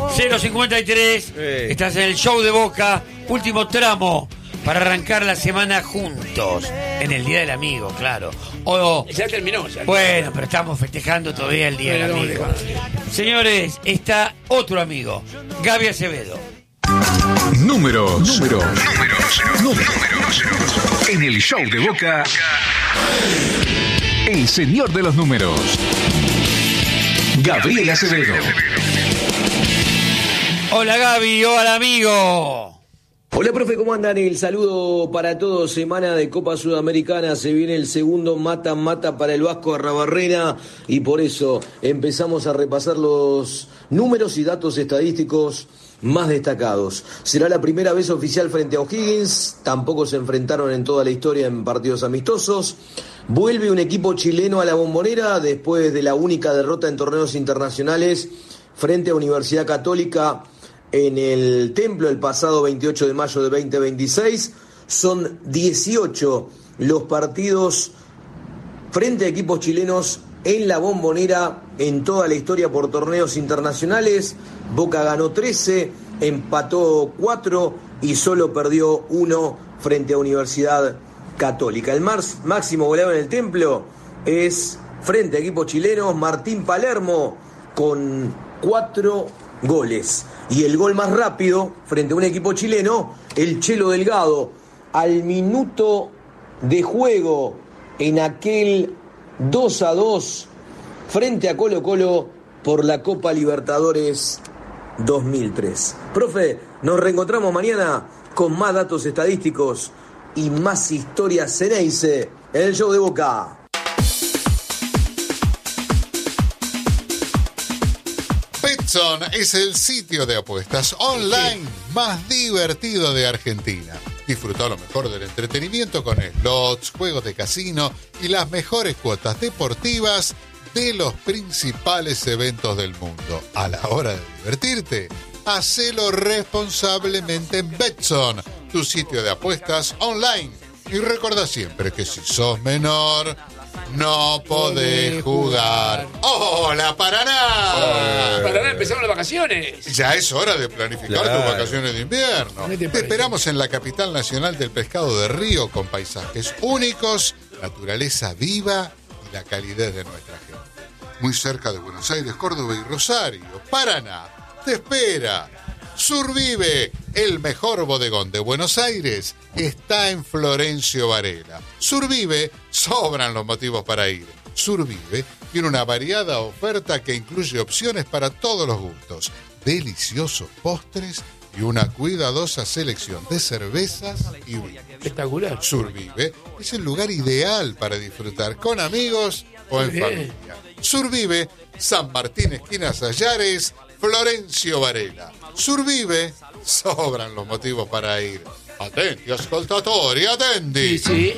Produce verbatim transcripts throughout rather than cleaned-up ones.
cero cincuenta y tres. Eh. Estás en el show de Boca. Último tramo para arrancar la semana juntos. En el Día del Amigo, claro. O, Ya terminó. Ya. bueno, pero estamos festejando todavía el Día del Pero, Amigo. no, Señores, está otro amigo, Gaby Acevedo. Números. Números. Números. Números. En el show de Boca. El señor de los números. Gabriel Acevedo. Hola Gaby, hola amigo. Hola, profe, ¿cómo andan? El saludo para todos. Semana de Copa Sudamericana. Se viene el segundo mata-mata para el Vasco Arrabarrena y por eso empezamos a repasar los números y datos estadísticos más destacados. Será la primera vez oficial frente a O'Higgins. Tampoco se enfrentaron en toda la historia en partidos amistosos. Vuelve un equipo chileno a la Bombonera después de la única derrota en torneos internacionales frente a Universidad Católica en el Templo el pasado veintiocho de mayo de veinte veintiséis. Son dieciocho los partidos frente a equipos chilenos en la Bombonera en toda la historia por torneos internacionales. Boca ganó trece, empató cuatro y solo perdió uno frente a Universidad Católica. El más, máximo goleador en el Templo es frente a equipos chilenos Martín Palermo con cuatro goles. Y el gol más rápido frente a un equipo chileno, el Chelo Delgado, al minuto de juego en aquel dos a dos frente a Colo Colo por la Copa Libertadores dos mil tres. Profe, nos reencontramos mañana con más datos estadísticos y más historias Ceneice en el show de Boca. Betson es el sitio de apuestas online más divertido de Argentina. Disfruta lo mejor del entretenimiento con slots, juegos de casino y las mejores cuotas deportivas de los principales eventos del mundo. A la hora de divertirte, hacelo responsablemente en Betson, tu sitio de apuestas online. Y recuerda siempre que si sos menor, no podés jugar. ¡Hola, Paraná! Paraná, empezaron las vacaciones. Ya es hora de planificar Claro. tus vacaciones de invierno. ¿Qué te Te parece? esperamos en la capital nacional del pescado de río con paisajes únicos, naturaleza viva y la calidez de nuestra gente. Muy cerca de Buenos Aires, Córdoba y Rosario. Paraná te espera. Survive, el mejor bodegón de Buenos Aires, está en Florencio Varela. Survive, sobran los motivos para ir. Survive tiene una variada oferta que incluye opciones para todos los gustos, deliciosos postres y una cuidadosa selección de cervezas y vinos. Espectacular. Survive es el lugar ideal para disfrutar con amigos o en Bien. familia. Survive, San Martín, esquina Sayares, Florencio Varela. Survive, sobran los motivos para ir. Atenti, ascoltatori, atenti. Sí, sí.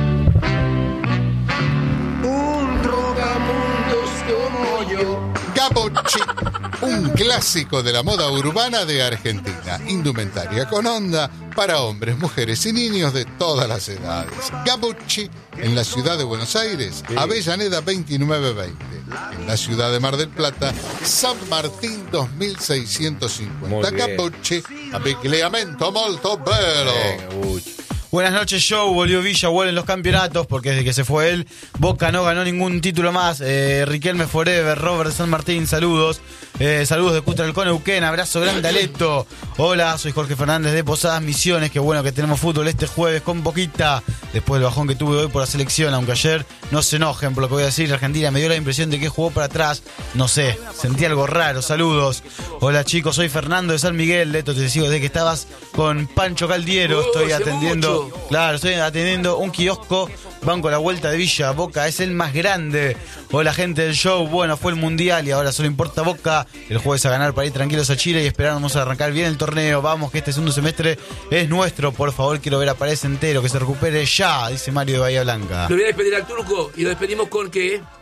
Un drogamundos como yo. Gabucci, un clásico de la moda urbana de Argentina. Indumentaria con onda para hombres, mujeres y niños de todas las edades. Gabucci, en la ciudad de Buenos Aires, Avellaneda veintinueve veinte. En la ciudad de Mar del Plata, San Martín dos mil seiscientos cincuenta. Muy bien. Gabucci, abbigliamento molto bello. Buenas noches, show. Volvió Villa, vuelven los campeonatos porque desde que se fue él, Boca no ganó ningún título más. Eh, Riquelme Forever, Robert San Martín, saludos. Eh, saludos de Cutralcón, Neuquén, abrazo grande a Leto. Hola, soy Jorge Fernández de Posadas Misiones. Qué bueno que tenemos fútbol este jueves con Boquita. Después del bajón que tuve hoy por la selección, aunque ayer no se enojen por lo que voy a decir. Argentina me dio la impresión de que jugó para atrás. No sé, sentí algo raro. Saludos. Hola chicos, soy Fernando de San Miguel. Leto, te sigo desde que estabas con Pancho Caldiero. Oh, Estoy hace atendiendo. mucho. Claro, estoy atendiendo un kiosco. Banco La Vuelta de Villa. Boca es el más grande. Hola gente del show. Bueno, fue el mundial y ahora solo importa Boca. El jueves a ganar para ir tranquilos a Chile y esperamos a arrancar bien el torneo. Vamos, que este segundo semestre es nuestro. Por favor, quiero ver a Paredes entero, que se recupere ya, dice Mario de Bahía Blanca. Lo voy a despedir al turco y lo despedimos con qué.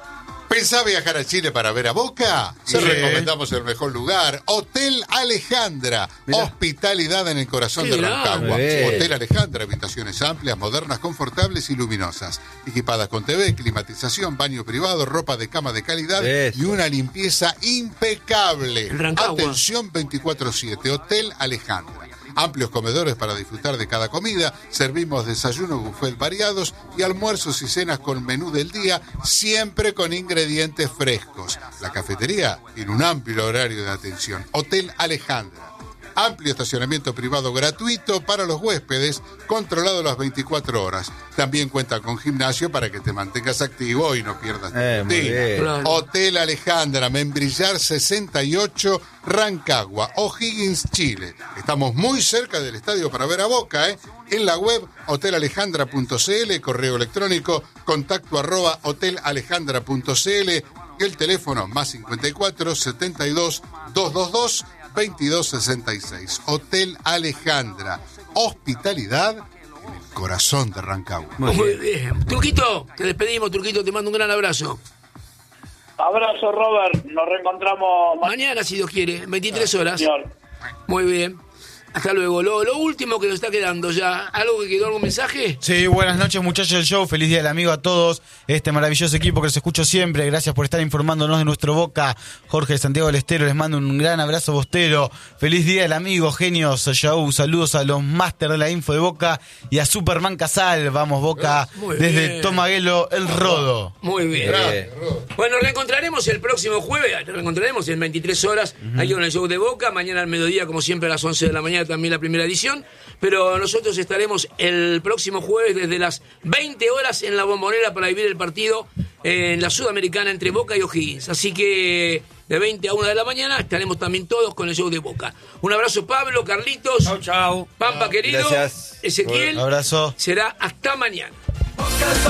¿Pensás viajar a Chile para ver a Boca? Sí. Te recomendamos el mejor lugar. Hotel Alejandra. Mirá. Hospitalidad en el corazón Qué de grande. Rancagua. Bien. Hotel Alejandra, habitaciones amplias, modernas, confortables y luminosas. Equipadas con T V, climatización, baño privado, ropa de cama de calidad Eso. y una limpieza impecable. En Rancagua. Atención veinticuatro siete. Hotel Alejandra. Amplios comedores para disfrutar de cada comida, servimos desayunos buffet variados y almuerzos y cenas con menú del día, siempre con ingredientes frescos. La cafetería tiene un amplio horario de atención. Hotel Alejandra. Amplio estacionamiento privado gratuito para los huéspedes, controlado las veinticuatro horas. También cuenta con gimnasio para que te mantengas activo y no pierdas tu Eh, muy rutina. bien. Claro. Hotel Alejandra, Membrillar sesenta y ocho, Rancagua, O'Higgins, Chile. Estamos muy cerca del estadio para ver a Boca, ¿eh? En la web hotel alejandra punto c l, correo electrónico, contacto arroba hotel alejandra punto c l, y el teléfono más cincuenta y cuatro, setenta y dos, doscientos veintidós, veintidós sesenta y seis. Hotel Alejandra, hospitalidad en el corazón de Rancagua. Muy bien. Truquito, te despedimos, Truquito, te mando un gran abrazo. Abrazo, Robert. Nos reencontramos ma- Mañana, si Dios quiere, veintitrés horas. señor. Muy bien. Hasta luego. Lo, lo último que nos está quedando ya. ¿Algo que quedó, algún mensaje? Sí, buenas noches muchachos del show, feliz día del amigo a todos, este maravilloso equipo que los escucho siempre, gracias por estar informándonos de nuestro Boca. Jorge de Santiago del Estero, les mando un gran abrazo bostero, feliz día del amigo, genios, show, saludos a los máster de la info de Boca y a Superman Casal, vamos Boca, Muy desde bien. Tomaguelo, El Rodo. Muy bien. Grande, Rodo. Bueno, nos reencontraremos el próximo jueves, nos reencontraremos en veintitrés horas, aquí con el show de Boca, mañana al mediodía, como siempre, a las once de la mañana, también la primera edición, pero nosotros estaremos el próximo jueves desde las veinte horas en la Bombonera para vivir el partido en la Sudamericana entre Boca y O'Higgins, así que de veinte a una de la mañana estaremos también todos con el show de Boca. Un abrazo, Pablo, Carlitos, Chau, chau. Pampa querido, Gracias. Ezequiel, Abrazo. será hasta mañana.